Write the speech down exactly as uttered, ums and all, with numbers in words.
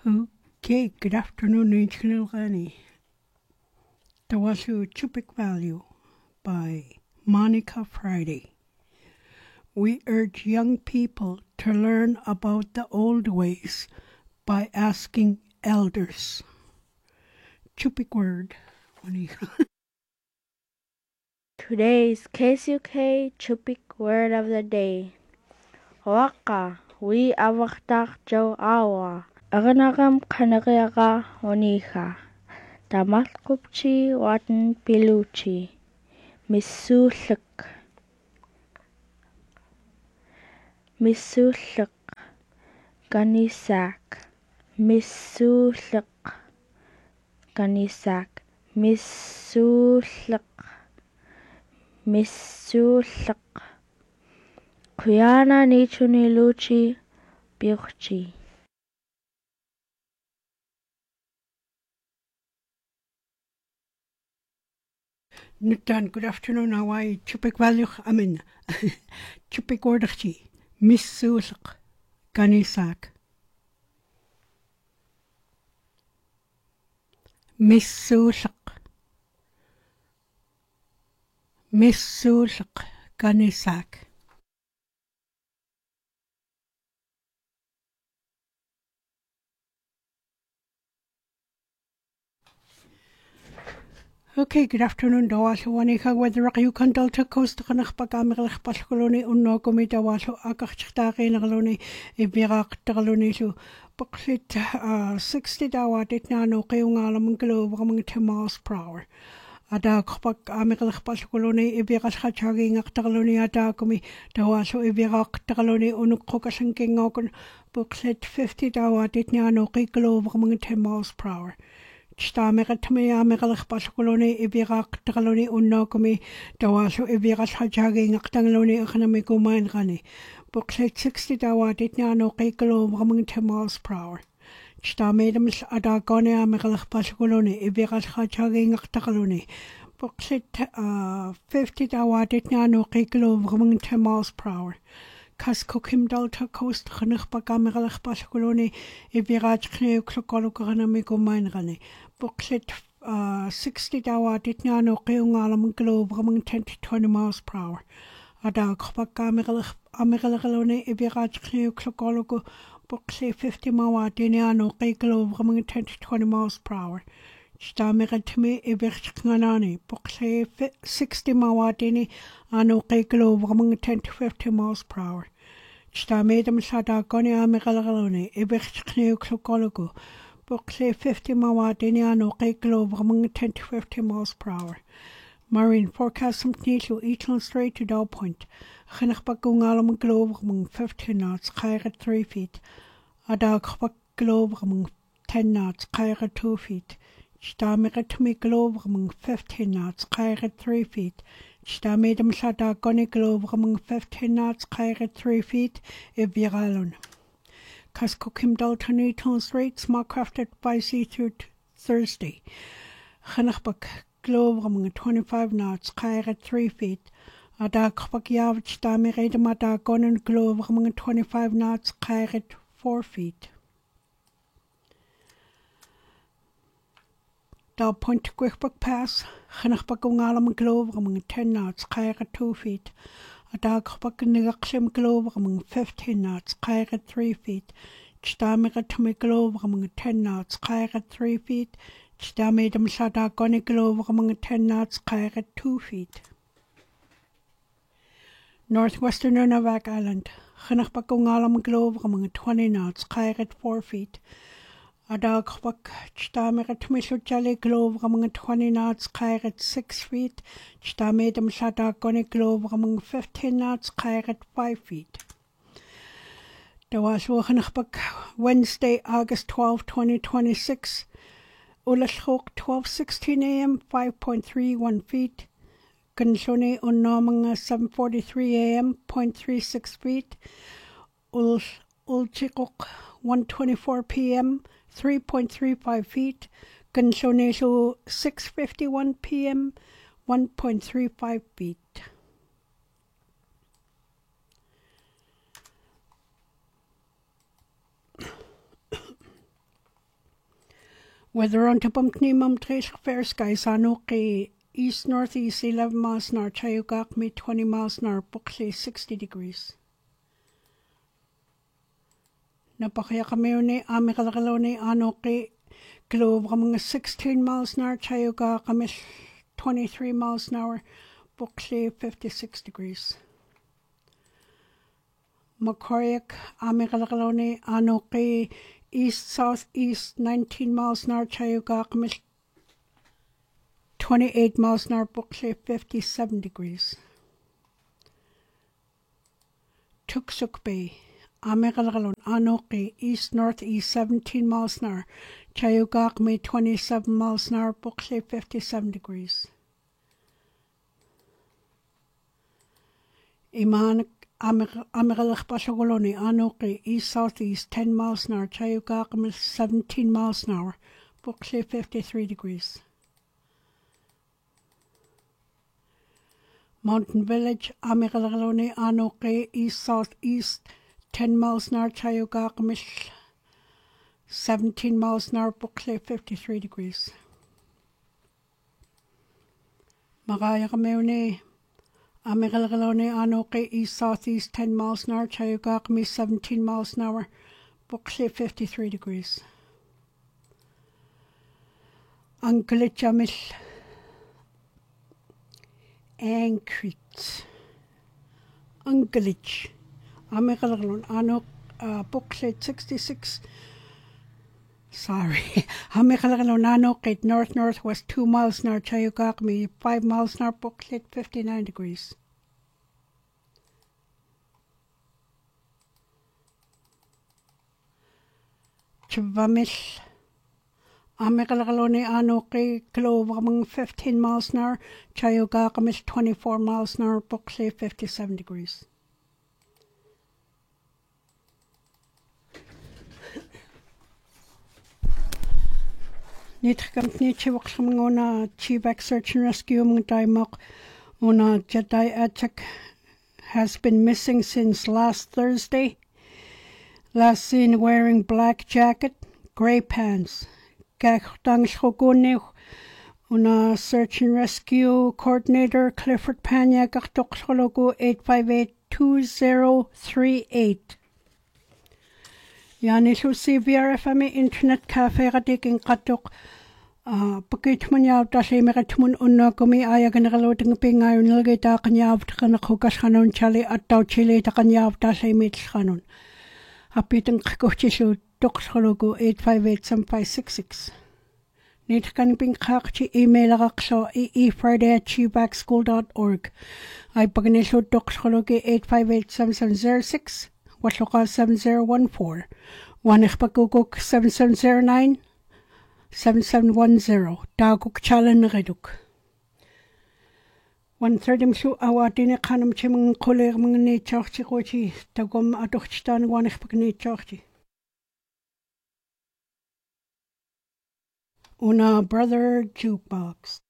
Okay, good afternoon, Rani. Tawasu Chupik Value by Monica Friday. We urge young people to learn about the old ways by asking elders. Chupik word. Today's K S U K Chupik word of the day. Waka, we awaktak jo awa. Aganagam kanagaga onika. Damatkupchi watan piluchi. Misulik. Misulik. Ganisak. Misulik. Ganisak. Misulik. Misulik. Kuyana nichuni luchi birchi. Nutan, good afternoon, Hawaii. Chupik Value, I mean, Chupik Wordchi. Miss Sulk. Ganisak. Miss Sulk. Miss Sulk. Ganisak. Okay, good afternoon, Dawaso Wanika, whether you can delta coast Kanakpagamil Pascoloni, Unogumi Dawaso, Akachitari, Naloni, Ibirak Taloni, Buxit, uh, sixty dawa did nano, Keungalam Globe, among ten miles per hour. Ada Kopak Amiral Pascoloni, Ibiras Hachagi, Actaloni, Adakumi, Dawaso, Ibirak Taloni, Unukokas and King Ogun, Buxit fifty dawa did nano, Globe, among ten miles per hour. Stamera Tamia Megalach Pascoloni, Ibirak, Taloni, Unokomi, Dawaso, Ibiras Hajagi, Actangaloni, Economico Mine Rani. Books at sixty dawa did nano, Kekalo, among ten miles per hour. Stamedams Adagonia, Megalach Pascoloni, Ibiras Hajagi, Actangaloni. Books at uh, fifty dawa did nano, Kekalo, among ten miles per hour. Kaskokim Delta Coast, Hanakpagamerach Pascoloni, Ibiraj Kneu, Klokolokanamico Minrani. Booklet uh, sixty dawa ditnano, Keungalam Globe, among ten to twenty miles per hour. Ada Kopagamerach Ameraloni, Ibiraj Kneu, Klokologo, Booklet fifty mawa diniano, Globe, among ten to twenty miles per hour. Stameratme Ibirchkanani, Booklet sixty mawa dini, ano Globe, among ten to fifty miles per hour. Stamedam Sada Gonia Megaloni, Ibirchkneu Klokologo, Booklet fifty mawa diniano, Globe, among ten to fifty miles per hour. Marine forecast some to Eastern Strait to Dow Point. Chenachbagungalam Globe among fifteen knots, Kaira three feet. Ada Globe among ten knots, Kaira two feet. Stameratme Globe among fifteen knots, Kaira three feet. Stamedam Sada Goni Globe among fifteen knots, Kaira three feet, Ibiralon. Kaskokim Dalton Eastern Strait, small crafted by sea through Thursday. Chenachbak Globe among twenty-five knots, Kaira three feet. Ada Kopakyav Stameredam Ada Gonan Globe among twenty-five knots, Kaira four feet. Dow Point Quickbook Pass, Chenachbagungalam Globe among ten knots, Kaira two feet. Ada Kopaknigakshim Globe among fifteen knots, Kaira three feet. Stameratme Globe among ten knots, Kaira three feet. Stamedam Sada Goni Globe among ten knots, Kaira two feet. Northwestern Nunavak Island, Chenachbagungalam Globe among twenty knots, Kaira four feet. Adagwak Stameratme Sujali Globe among twenty knots, Kaira six feet. Stamedam Sada Goni Globe among fifteen knots, Kaira five feet. Dawas Wachenachbak Wednesday, August twelfth, twenty twenty-six. Ulashok twelve sixteen a m five point three one feet. Kanshoni Unomanga seven forty-three a m zero point three six feet. Ul Ulchikok one twenty-four p m three point three five feet. Kanshoni six fifty-one p m one point three five feet. Weather on tapamtni mam tres fair skies anoki east northeast eleven miles an hour chayugak me twenty miles an hour bukli sixty degrees. Napakaya kami amikalakaloni anoki globe kamang sixteen miles an hour chayugak kami twenty-three miles an hour bukli fifty-six degrees. Makoyak amikalakaloni anoki east southeast nineteen miles an hour chayugak twenty-eight miles an hour bukli fifty-seven degrees. Tuksuk Bay Amikalakalon Anoki east northeast seventeen miles an hour chayugak twenty-seven miles an hour bukli fifty-seven degrees. Iman Amikalak Bashagoloni Anoki east southeast ten miles an hour chayugak seventeen miles an hour bukli fifty-three degrees. Mountain Village Amikalakaloni Anoki east southeast ten miles an hour chayugak seventeen miles an hour bukli fifty-three degrees. Magaya Kameuni Amikalakaloni Anoki east southeast ten miles an hour chayugak seventeen miles an hour bukli fifty-three degrees. Ankalichamil Anchorage Anchorage Amikalakalon Anok uh, bukli sixty-six sorry Amikalakalon Anok north northwest two miles an hour chayugak five miles an hour bukli fifty-nine degrees. Chivamil Amikalakaloni Anoki globe among fifteen miles an hour chayugak twenty-four miles an hour bukli fifty-seven degrees. Nitkamt nichiwaksamang una Chivac search and rescue mong daimok una Jedi Atak has been missing since last Thursday. Last seen wearing black jacket, grey pants. Gakhtang shogone una search and rescue coordinator Clifford Panya gaktoksologo eight five eight two zero three eight. Yani su C V R F M internet cafe gadiking katok uh pakit man yaw tashi megat mun unna kumi aya ganaloting pingayo nilgay ta kanyaw takanak kanon chali at taw chili takanyaw tashi mit kanon. Hapitang kakochisu toksologo eight five eight seven five six six. Nit kan ping kakchi email akso e friday at chivac school dot org. Ay pagniso toksologo eight five eight seven seven zero six. Washoka seven zero one four. Wanekpaguguk seven seven zero nine seven seven one zero. Daguk chalan reduk. One third msu awadine kanam chimang koleg mga ne chachchi kochi tagom adochtan wanekpagni chachchi. Una brother jukebox.